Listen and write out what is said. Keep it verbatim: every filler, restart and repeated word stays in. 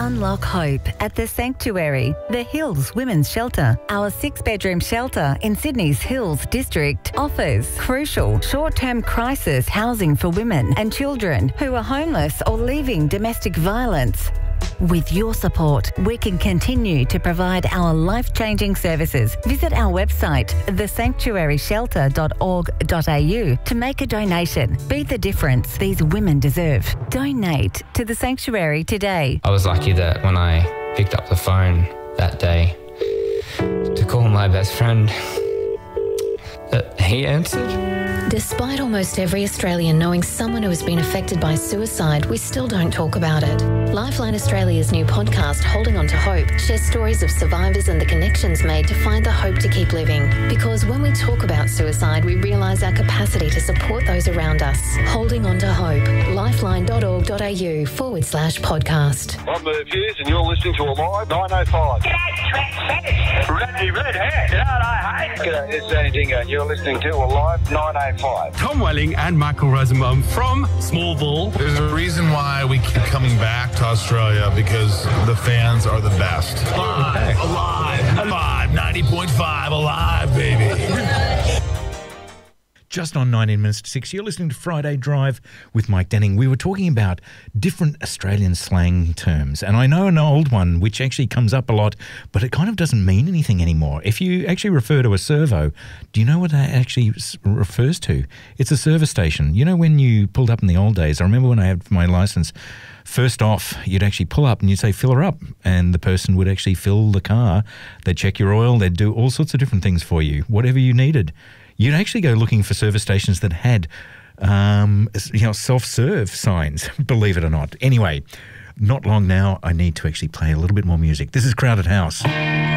Unlock hope at The Sanctuary, the Hills Women's Shelter. Our six-bedroom shelter in Sydney's Hills District offers crucial short-term crisis housing for women and children who are homeless or leaving domestic violence. With your support, we can continue to provide our life-changing services. Visit our website, the sanctuary shelter dot org dot a u, to make a donation. Be the difference these women deserve. Donate to The Sanctuary today. I was lucky that when I picked up the phone that day to call my best friend, that he answered. Despite almost every Australian knowing someone who has been affected by suicide, we still don't talk about it. Lifeline Australia's new podcast, Holding On to Hope, shares stories of survivors and the connections made to find the hope to keep living. Because when we talk about suicide, we realise our capacity to support those around us. Holding On to Hope. lifeline dot org dot a u forward slash podcast. I'm Merv Hughes and you're listening to Alive nine oh five. G'day, Reddy Red Hair. G'day, I hate. G'day, it's Danny Dingo and you're listening to Alive nine oh five. Tom Welling and Michael Rosenbaum from Smallville. There's a reason why we keep coming back to Australia, because the fans are the best. Alive, alive, alive, ninety point five, alive, baby. Just on nineteen minutes to six, you're listening to Friday Drive with Mike Denning. We were talking about different Australian slang terms, and I know an old one which actually comes up a lot, but it kind of doesn't mean anything anymore. If you actually refer to a servo, do you know what that actually refers to? It's a service station. You know, when you pulled up in the old days, I remember when I had my licence, first off, you'd actually pull up and you'd say, fill her up, and the person would actually fill the car. They'd check your oil. They'd do all sorts of different things for you, whatever you needed. You'd actually go looking for service stations that had, um, you know, self-serve signs, believe it or not. Anyway, not long now, I need to actually play a little bit more music. This is Crowded House.